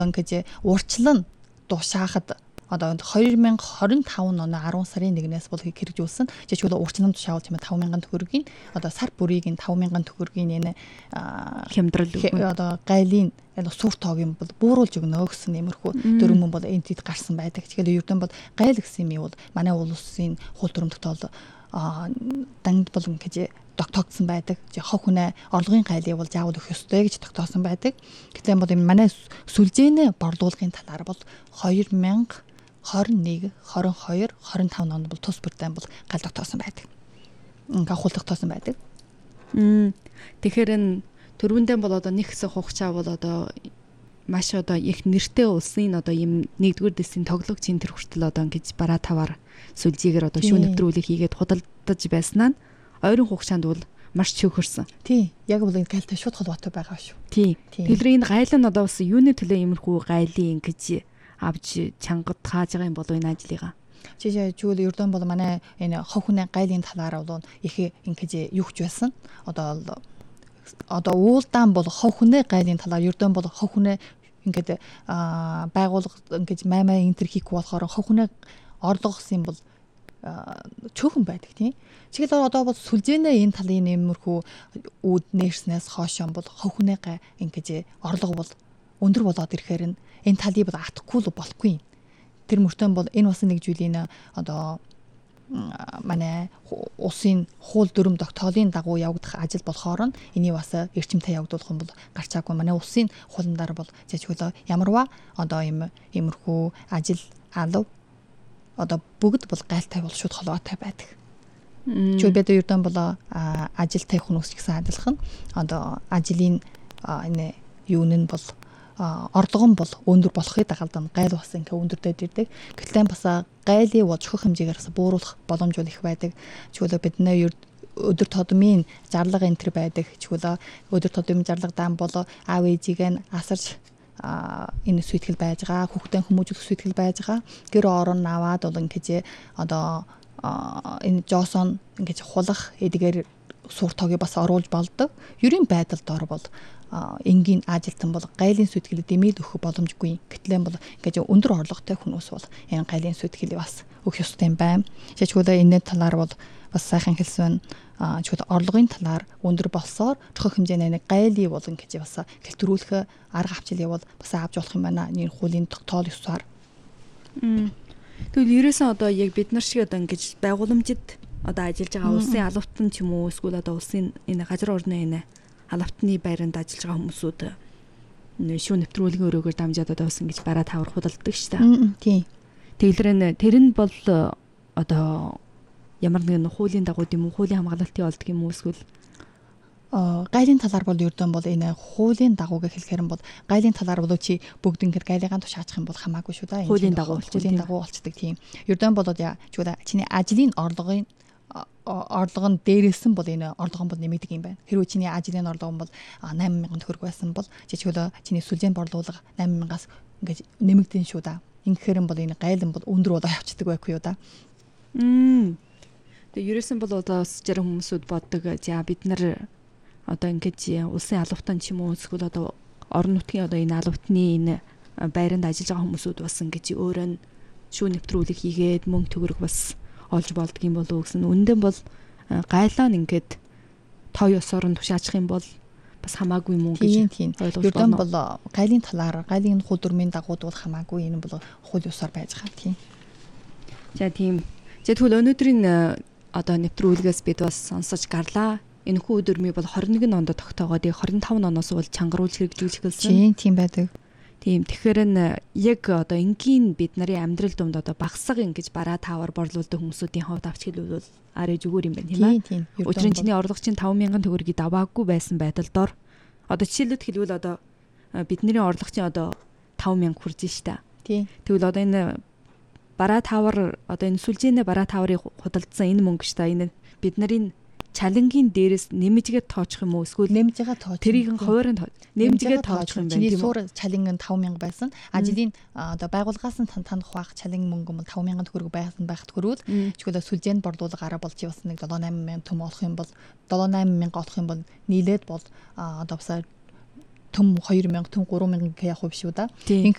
Ингээд урчлан тушаахад одоо 2025 оны 10 сарын 1-ээс бол хэрэгжүүлсэн. Жишээлбэл урчлан тушаавал тийм 5,000 төгрөгийн одоо сар бүрийг 5,000 төгрөгийн энэ хямдрал одоо гайлын сур тоогийн бол бууруулж өгнө гэсэн иймэрхүү дөрвөн бол энтэд гарсан байдаг. Тэгэхээр ердөө бол гайл гэсэн юм бол манай улсын хууль дүрмдэгт бол дангид бол ингэж тогтоогдсон байдаг. Хог хүнээ орлогын гайлыг бол заавал өгөх ёстой гэж тогтоосон байдаг. Гэтэл бол манай сүлжээний борлуулгын талаар бол 2021, 22, 25 онд бол тус бүртэн бол гайл тогтоосон байдаг. Ингээ хууль тогтоосон байдаг. Тэгэхээр энэ төрөндөө бол одоо нэг хэсэг хугацаа бол одоо маш одоо их нэртэй улсын одоо ийм нэгдүгээр дэсийн тоглогчийн тэр хүртэл одоо ингэж бараа таваар сүлжээгээр одоо шүүн нэвтрүүлэг хийгээд худалдаж байснаа ойрын хугацаанд бол маш чөөхөрсөн. Тий. Яг бол энэ гайлтай шууд холбоотой байгаа шүү. Тий. Тэгэхээр энэ гайл нь одоо бас юуны төлөө иймэрхүү гайлын ингэж авч чангад хааж байгаа юм болов энэ ажлыгаа. Жишээлбэл ердөө бол манай энэ хог хүнээ гайлын талаараа бол их ингэж юуч байсан. Одоо уулдаан бол хог хүнээ гайлын талаар ердөө бол хог хүнээ ингээд байгууллага ингэж маймаа энэ төр хийхгүй болохоор хог хүнээ орлогосон бол чөөхөн байдаг тийм. Чигээр одоо бол сүлжээнээ энэ талын нэмэрхүү үүд нэрснээс хоошоо бол хог хүнээ ингэж орлого бол өндөр болоод ирэхээр энэ талыг бол атахгүй л болохгүй. Тэр мөртөө бол энэ бас нэг зүйлийн одоо манай улсын хууль дүрм тогтоолын дагуу явагдах ажил болохоор энийг бас эрчимтэй явагдуулах юм бол гарчаагүй. Манай улсын хуулиндаар бол жишээлбэл ямарваа одоо иймэрхүү ажил алав одоо бүгд бол гайлтай бол шууд холбоотой байдаг. Жишээлбэл бид ердөө бол ажилтай хүмүүс гэсэн адилхан одоо ажлын энэ юун нь бол орлого нь бол өндөр болохыг дагалдан гайл бас ингээ өндөрдөд ирдэг. Гэтэл бас гайлыг бол чөхөх хэмжээгээр бас бууруулах боломж бол их байдаг. Жишээлбэл бидний өдөр тутмын зарлага энэ төр байдаг. Жишээлбэл өдөр тутмын зарлага даан бол аав ээжийг нь асарч энэ сүйтгэл байж байгаа, хүүхдэн хүмүүжүүлэх сүйтгэл байж байгаа. Гэр орон аваад бол ингээ одоо энэ жоосон ингээ хулах эдгээр сур тогийг бас оруулж болдог. Ерийн байдалд ор бол энгийн ажилтан бол гайлын сүйтгэлд дэмээд өгөх боломжгүй. Гэтэл бол ингээд өндөр орлоготой хүмүүс бол энэ гайлын сүйтгэлийг бас өгөх ёстой юм байна. Жишээлбэл энэ талаар бол бас сайхан хэлсэн чухал орлогын талаар өндөр болсоор чухал хэмжээний гайлыг бол ингээд бас гэлтрүүлэх арга хавчлыг бол бас авч болох юм байна. Энэ хуулийн тогтоол ёсоор. Тэгвэл ерөөсөн одоо яг бид нар шиг одоо ингээд байгууламжид одоо ажиллаж байгаа улсын албатан ч юм уу эсвэл одоо улсын энэ газар орны энэ албатны байранд ажиллаж байгаа хүмүүсүүд шүүн нэвтрүүлгийн өрөөгөөр дамжаад одоо бас ингэж бараа тавар худалдаг шүү дээ. Тийм. Тэгэлэр тэр нь бол одоо ямар нэгэн хуулийн дагуу юм уу хуулийн хамгаалалтын олд юм уу эсвэл гайлын талаар бол ердөө бол энэ хуулийн дагууг хэлэхээр бол гайлын талаар бол чи бүгд ингээд гайлыгаа тушаачих юм бол хамаагүй шүү дээ. Хуулийн дагуу болцдог тийм. Ердөө бол яа чиний ажлын орлого нь дээрээсэн бол энэ орлого нь бол нэмэгдэг юм байна. Хэрвээ чиний ажлын орлого нь бол 8,000 төгрөг байсан бол жишээлбэл чиний сүлжээний борлуулга 8,000-аас ингээд нэмэгдэн шүү да. Ингэхээр нь бол энэ гайл нь бол өндөр болоо явцдаг байхгүй юу да. Тэгээ ерөөсөн бол одоо зарим хүмүүсүүд боддог за бид нар одоо ингээд улсын албатан ч юм уу эсвэл одоо орон нутгийн одоо энэ албатны энэ байранд ажиллаж байгаа хүмүүсүүд бас ингээд өөрөө шүүн нэвтрүүлэг хийгээд мөнгө төгрөг бас олж болдго юм болов уу гэсэн. Үндэн бол гайлаа нь ингээд тоо ёсоор нь тушаачих юм бол бас хамаагүй юм уу гэж ойлгож байна. Ердөө бол гайлын талаар гайлын хууль дүрмийн дагууд бол хамаагүй энэ бол хууль ёсоор байж байгаа тийм. За тийм. Тэгвэл өнөөдрийн одоо нэвтрүүлгээс бид бас сонсож гарлаа. Энэ хүү дүрмийг бол 21 онд тогтоогоод 25 оноос бол чангаруулж хэрэгжүүлж эхэлсэн. Тийм байдаг. Тийм. Тэгэхээр нь яг одоо энгийн бид нарын амьдрал донд одоо багсаг ингэж бараа тавар борлуулдаг хүмүүсийн хувьд авч хэлбэл арай зүгээр юм байна тийм ээ. Тийм. Өдрийн чиний орлого чинь 5,000 төгрөгийг даваагүй байсан байдалдор одоо жишээлбэл хэлбэл одоо бидний орлого чинь одоо 5,000 хүрж штэ. Тийм. Тэгвэл одоо энэ бараа тавар одоо энэ сүлжээний бараа таврыг худалдсан энэ мөнгө штэ. Энэ бид нарын чалангийн дээрээс нэмжгээд тоочих юм уу эсвэл нэмжгээ тоож тэрийг хуваарь нэмжгээд тоочих юм байна тийм үү? Суур чаланг нь 5,000 байсан. Ажлын одоо байгууллагаас нь танах байх чаланг мөнгө бол 5,000 төгрөг байсан байхад хөрвөл чиглэл сүлжээнд борлуулгаараа болж бас нэг 7-8,000 төм олох юм бол 7-8,000 олох юм бол нийлээд бол одоо бас төм 2,000 төм 3,000 явах биш үү да.